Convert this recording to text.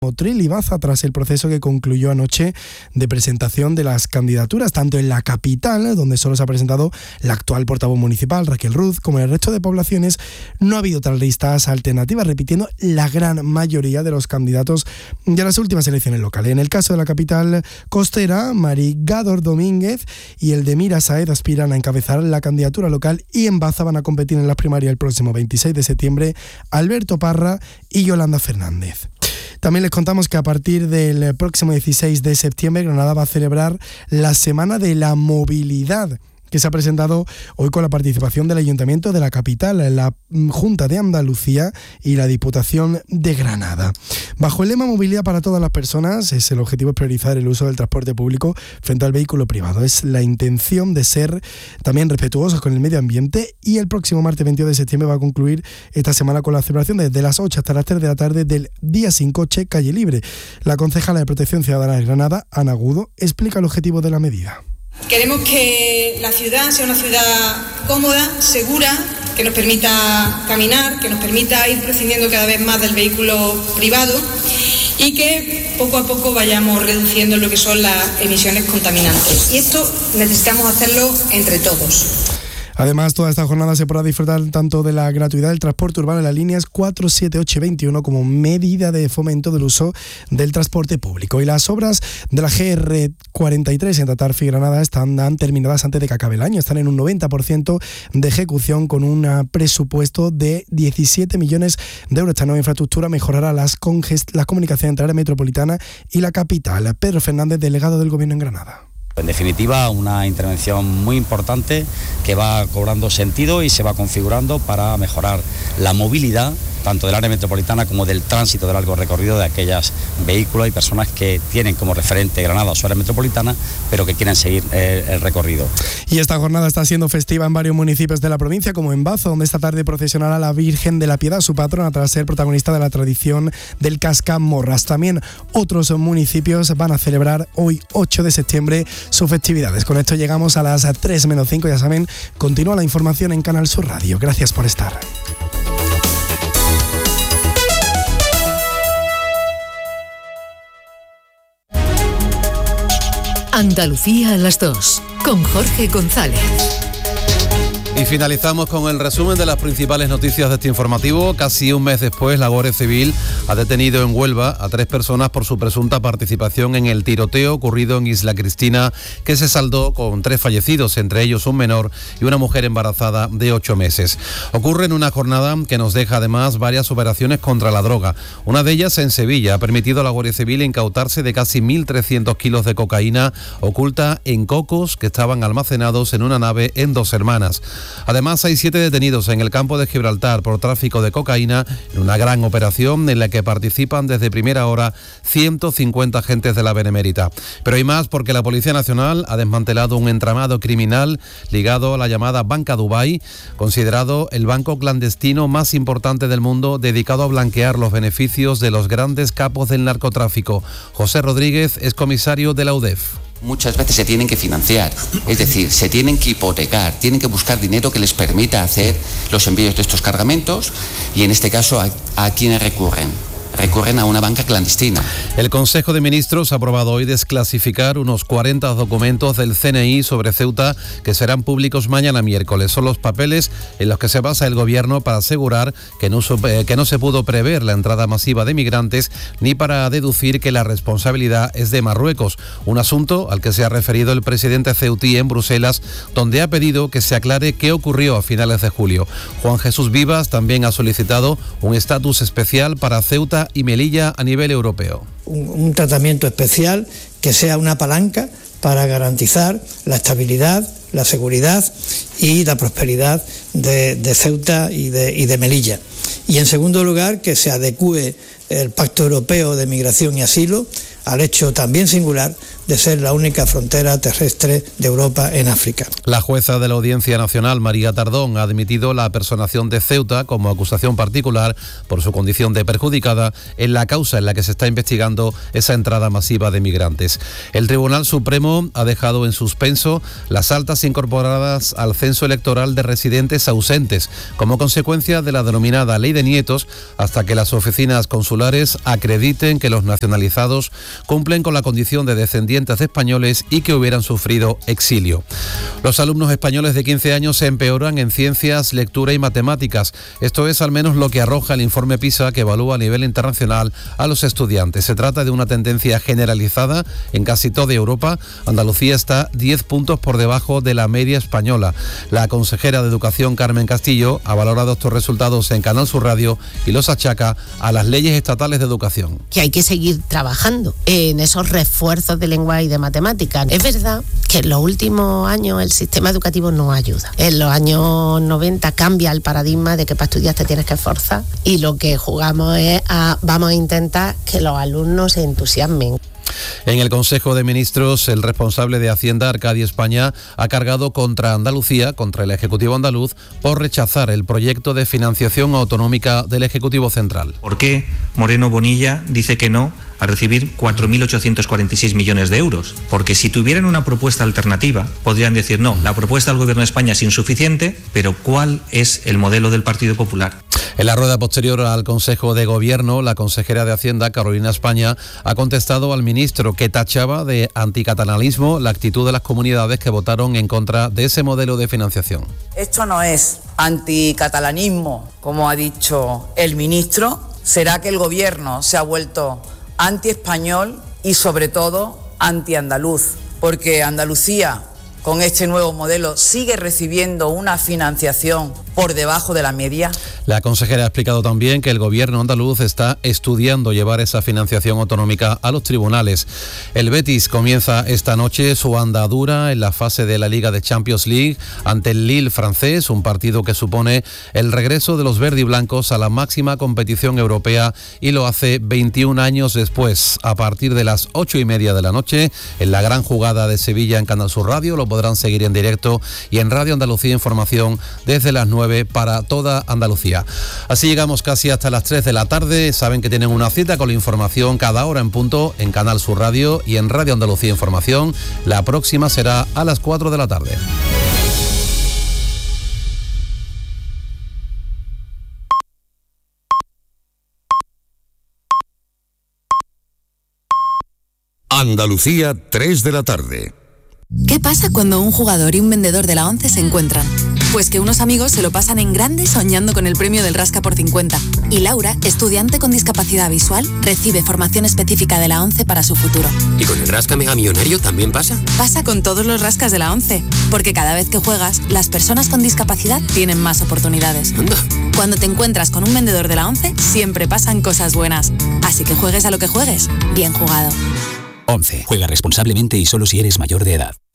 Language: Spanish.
Motril y Baza tras el proceso que concluyó anoche de presentación de las candidaturas, tanto en la capital, donde solo se ha presentado la actual portavoz municipal, Raquel Ruz, como en el resto de poblaciones. No ha habido otras listas alternativas, repitiendo la gran mayoría de los candidatos de las últimas elecciones locales. En el caso de la capital costera, Mari Gador Domínguez y el de Mira Saed aspiran a encabezar la candidatura local, y en Baza van a competir en las primarias el próximo 26 de septiembre Alberto Parra y Yolanda Fernández. También les contamos que a partir del próximo 16 de septiembre Granada va a celebrar la Semana de la Movilidad, que se ha presentado hoy con la participación del Ayuntamiento de la capital, la Junta de Andalucía y la Diputación de Granada. Bajo el lema Movilidad para todas las personas, el objetivo es priorizar el uso del transporte público frente al vehículo privado. Es la intención de ser también respetuosos con el medio ambiente, y el próximo martes 22 de septiembre va a concluir esta semana con la celebración desde las 8 hasta las 3 de la tarde del Día Sin Coche Calle Libre. La concejala de Protección Ciudadana de Granada, Ana Agudo, explica el objetivo de la medida. Queremos que la ciudad sea una ciudad cómoda, segura, que nos permita caminar, que nos permita ir prescindiendo cada vez más del vehículo privado, y que poco a poco vayamos reduciendo lo que son las emisiones contaminantes. Y esto necesitamos hacerlo entre todos. Además, toda esta jornada se podrá disfrutar tanto de la gratuidad del transporte urbano en las líneas 4, 7, 8 y 21 como medida de fomento del uso del transporte público. Y las obras de la GR43 en Tatarfe y Granada están terminadas antes de que acabe el año. Están en un 90% de ejecución, con un presupuesto de 17 millones de euros. Esta nueva infraestructura mejorará las comunicaciones entre la área metropolitana y la capital. Pedro Fernández, delegado del Gobierno en Granada. En definitiva, una intervención muy importante que va cobrando sentido y se va configurando para mejorar la movilidad tanto del área metropolitana como del tránsito de largo recorrido de aquellos vehículos y personas que tienen como referente Granada o su área metropolitana, pero que quieren seguir el recorrido. Y esta jornada está siendo festiva en varios municipios de la provincia, como en Baza, donde esta tarde procesionará la Virgen de la Piedad, su patrona, tras ser protagonista de la tradición del cascamorras. También otros municipios van a celebrar hoy, 8 de septiembre, sus festividades. Con esto llegamos a las 3 menos 5, ya saben, continúa la información en Canal Sur Radio. Gracias por estar. Andalucía a las 2, con Jorge González. Y finalizamos con el resumen de las principales noticias de este informativo. Casi un mes después, la Guardia Civil ha detenido en Huelva a 3 personas por su presunta participación en el tiroteo ocurrido en Isla Cristina, que se saldó con 3 fallecidos, entre ellos un menor y una mujer embarazada de 8 meses. Ocurre en una jornada que nos deja además varias operaciones contra la droga. Una de ellas en Sevilla ha permitido a la Guardia Civil incautarse de casi 1.300 kilos de cocaína oculta en cocos que estaban almacenados en una nave en Dos Hermanas. Además, hay 7 detenidos en el campo de Gibraltar por tráfico de cocaína, en una gran operación en la que participan desde primera hora 150 agentes de la Benemérita. Pero hay más, porque la Policía Nacional ha desmantelado un entramado criminal ligado a la llamada Banca Dubái, considerado el banco clandestino más importante del mundo, dedicado a blanquear los beneficios de los grandes capos del narcotráfico. José Rodríguez es comisario de la UDEF. Muchas veces se tienen que financiar, es decir, se tienen que hipotecar, tienen que buscar dinero que les permita hacer los envíos de estos cargamentos, y en este caso, ¿a quiénes recurren? Recurren a una banca clandestina. El Consejo de Ministros ha aprobado hoy desclasificar unos 40 documentos del CNI sobre Ceuta que serán públicos mañana miércoles. Son los papeles en los que se basa el Gobierno para asegurar que no se pudo prever la entrada masiva de migrantes, ni para deducir que la responsabilidad es de Marruecos, un asunto al que se ha referido el presidente ceutí en Bruselas, donde ha pedido que se aclare qué ocurrió a finales de julio. Juan Jesús Vivas también ha solicitado un estatus especial para Ceuta y Melilla a nivel europeo. Un tratamiento especial que sea una palanca para garantizar la estabilidad, la seguridad y la prosperidad de Ceuta y de Melilla. Y en segundo lugar, que se adecúe el Pacto Europeo de Migración y Asilo al hecho también singular de ser la única frontera terrestre de Europa en África. La jueza de la Audiencia Nacional, María Tardón, ha admitido la personación de Ceuta como acusación particular por su condición de perjudicada en la causa en la que se está investigando esa entrada masiva de migrantes. El Tribunal Supremo ha dejado en suspenso las altas incorporadas al censo electoral de residentes ausentes como consecuencia de la denominada Ley de Nietos, hasta que las oficinas consulares acrediten que los nacionalizados cumplen con la condición de descendientes de españoles y que hubieran sufrido exilio. Los alumnos españoles de 15 años se empeoran en ciencias, lectura y matemáticas. Esto es al menos lo que arroja el informe PISA, que evalúa a nivel internacional a los estudiantes. Se trata de una tendencia generalizada en casi toda Europa. Andalucía está 10 puntos por debajo de la media española. La consejera de Educación, Carmen Castillo, ha valorado estos resultados en Canal Sur Radio y los achaca a las leyes estatales de educación. Que hay que seguir trabajando en esos refuerzos de lengua y de matemáticas. Es verdad que en los últimos años el sistema educativo no ayuda. En los años 90 cambia el paradigma de que para estudiar te tienes que esforzar, y lo que jugamos es vamos a intentar que los alumnos se entusiasmen. En el Consejo de Ministros, el responsable de Hacienda, Arcadia España, ha cargado contra Andalucía, contra el Ejecutivo andaluz, por rechazar el proyecto de financiación autonómica del Ejecutivo Central. ¿Por qué Moreno Bonilla dice que no a recibir 4.846 millones de euros? Porque si tuvieran una propuesta alternativa, podrían decir no, la propuesta del Gobierno de España es insuficiente, pero ¿cuál es el modelo del Partido Popular? En la rueda posterior al Consejo de Gobierno, la consejera de Hacienda, Carolina España, ha contestado al ministro, que tachaba de anticatalanismo la actitud de las comunidades que votaron en contra de ese modelo de financiación. Esto no es anticatalanismo, como ha dicho el ministro. ¿Será que el Gobierno se ha vuelto antiespañol y sobre todo antiandaluz? Porque Andalucía, con este nuevo modelo, sigue recibiendo una financiación por debajo de la media. La consejera ha explicado también que el Gobierno andaluz está estudiando llevar esa financiación autonómica a los tribunales. El Betis comienza esta noche su andadura en la fase de la Liga de Champions League ante el Lille francés, un partido que supone el regreso de los verdiblancos a la máxima competición europea, y lo hace 21 años después. A partir de las 8:30 de la noche, en la gran jugada de Sevilla en Canal Sur Radio, lo podrán seguir en directo, y en Radio Andalucía Información desde las 9 para toda Andalucía. Así llegamos casi hasta las 3 de la tarde. Saben que tienen una cita con la información cada hora en punto en Canal Sur Radio y en Radio Andalucía Información. La próxima será a las 4 de la tarde. Andalucía, 3 de la tarde. ¿Qué pasa cuando un jugador y un vendedor de la ONCE se encuentran? Pues que unos amigos se lo pasan en grande soñando con el premio del Rasca por 50. Y Laura, estudiante con discapacidad visual, recibe formación específica de la ONCE para su futuro. ¿Y con el Rasca Mega Millonario también pasa? Pasa con todos los rascas de la ONCE, porque cada vez que juegas, las personas con discapacidad tienen más oportunidades. Anda. Cuando te encuentras con un vendedor de la ONCE, siempre pasan cosas buenas. Así que juegues a lo que juegues, bien jugado. ONCE. Juega responsablemente y solo si eres mayor de edad.